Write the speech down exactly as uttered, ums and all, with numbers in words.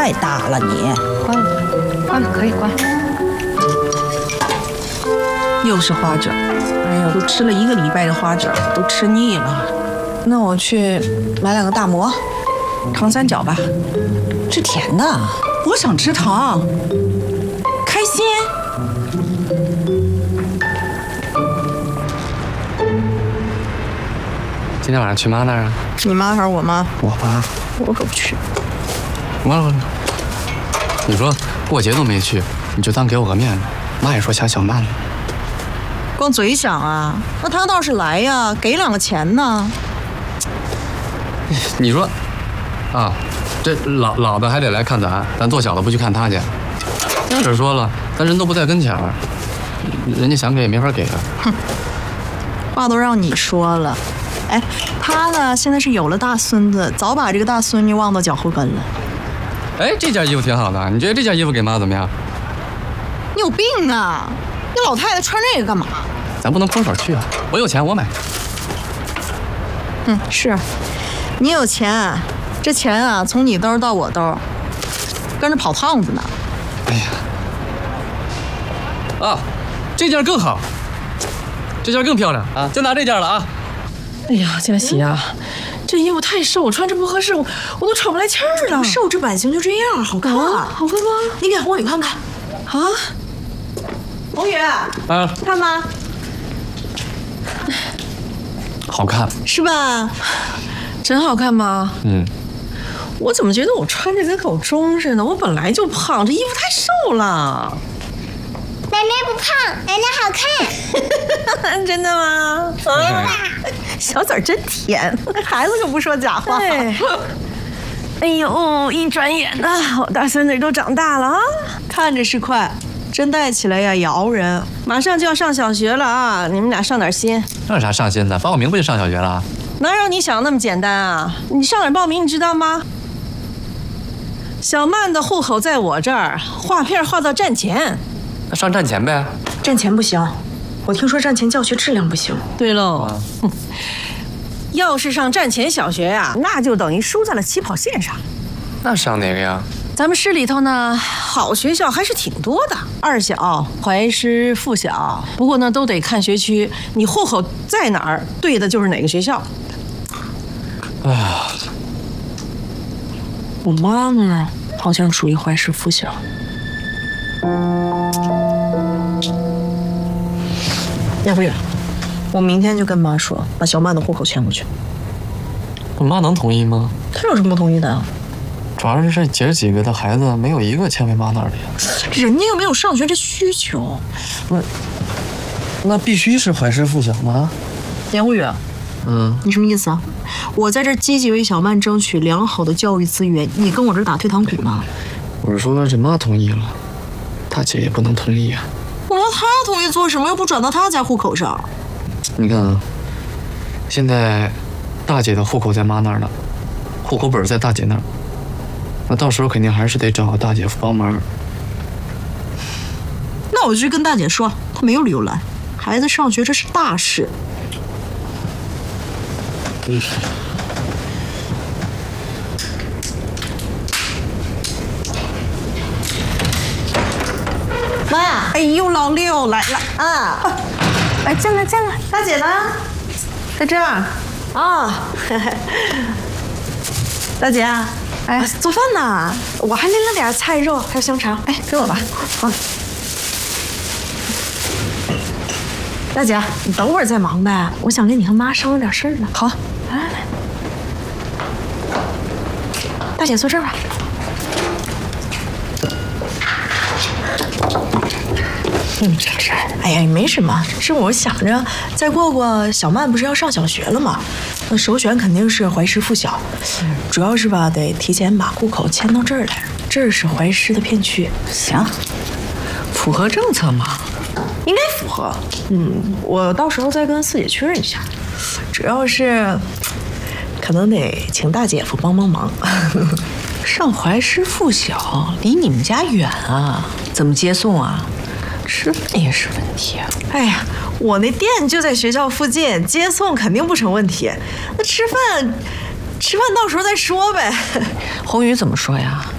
太大了你。 关了，关了，可以关。又是花卷，哎呀，都吃了一个礼拜的花卷，都吃腻了。那我去买两个大馍，糖三角吧。 吃甜的， 我想吃糖，开心。 今天晚上去妈那儿啊？ 你妈还是我妈？ 我妈。 我可不去。 完了完了，你说过节都没去，你就当给我个面子。妈也说想小曼了。 光嘴想啊，那他倒是来呀，给两个钱呢。 你说，啊，这老老的还得来看咱，咱做小的不去看他去。要是说了，咱人都不在跟前儿，人家想给也没法给啊。 哼，话都让你说了。哎，他呢，现在是有了大孙子，早把这个大孙女忘到脚后跟了。 哎，这件衣服挺好的，你觉得这件衣服给妈怎么样？ 你有病啊！你老太太穿这个干嘛？ 咱不能空手去啊！我有钱，我买。 嗯，是，你有钱，这钱啊，从你兜到我兜，跟着跑趟子呢。 哎呀，啊，这件更好，这件更漂亮啊！就拿这件了啊！ 哎呀，建喜啊，这衣服太瘦，我穿着不合适，我我都喘不来气儿了。 瘦这版型就这样，好看啊， 好看吗？ 你给宏宇看看。 啊， 宏宇， 啊， 看吗？ 好看， 是吧？ 真好看吗？ 嗯。 我怎么觉得我穿着跟狗钟似的？我本来就胖，这衣服太瘦了。 奶奶不胖，奶奶好看。 真的吗？ 啊， 小嘴真甜，孩子可不说假话。 哎呦，一转眼呐，我大孙女都长大了啊！ 看着是快，真带起来呀也熬人。马上就要上小学了啊，你们俩上点心。 那有啥上心的？报个名不就上小学了？ 哪有你想的那么简单啊？你上哪儿报名你知道吗？小曼的户口在我这儿，划片划到站前。 那上站前呗。 站前不行，我听说站前教学质量不行。 对喽，啊、要是上站前小学呀、啊，那就等于输在了起跑线上。 那上哪个呀？ 咱们市里头呢，好学校还是挺多的，二小、怀师、附小。不过呢，都得看学区，你户口在哪儿，对的就是哪个学校。 哎呀， 我妈呢，好像属于怀师附小。要不然，我明天就跟妈说，把小曼的户口迁过去。 我妈能同意吗？ 她有什么不同意的啊？ 主要是这姐儿几个的孩子没有一个迁回妈那儿的呀。 人家又没有上学这需求。 那那必须是怀师附小吗？ 严无宇， 嗯， 你什么意思啊？我在这积极为小曼争取良好的教育资源，你跟我这打退堂鼓呢？ 我是说这妈同意了，大姐也不能同意啊。 我让她同意做什么？又不转到她家户口上。 你看啊，现在大姐的户口在妈那儿呢，户口本在大姐那儿，那到时候肯定还是得找大姐夫帮忙。 那我就去跟大姐说，她没有理由来。孩子上学这是大事。 嗯。 妈，哎呦，老六来了啊！ 来，进来，进来。 大姐呢？在这儿。啊，大姐，哎，做饭呢？我还拎了点菜肉，还有香肠。哎，给我吧。好。大姐，你等会儿再忙呗，我想跟你和妈商量点事儿呢。好，来来来。大姐坐这儿吧。嗯，这事儿，哎呀，没什么，是我想着再过过小曼不是要上小学了吗？那首选肯定是怀师附小，主要是吧，得提前把户口迁到这儿来，这儿是怀师的片区。 行，符合政策吗？ 应该符合。嗯，我到时候再跟四姐确认一下。主要是，可能得请大姐夫帮帮忙。 上怀师附小离你们家远啊，怎么接送啊？吃饭也是问题啊！ 哎呀，我那店就在学校附近，接送肯定不成问题。那吃饭，吃饭到时候再说呗。 宏宇怎么说呀？